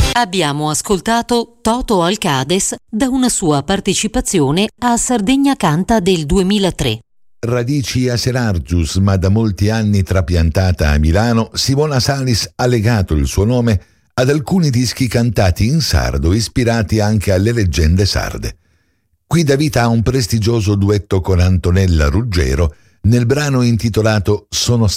Abbiamo ascoltato Toto Alcades da una sua partecipazione a Sardegna Canta del 2003. Radici aserargius, ma da molti anni trapiantata a Milano, Simona Salis ha legato il suo nome ad alcuni dischi cantati in sardo ispirati anche alle leggende sarde. Qui dà vita a un prestigioso duetto con Antonella Ruggero nel brano intitolato Sono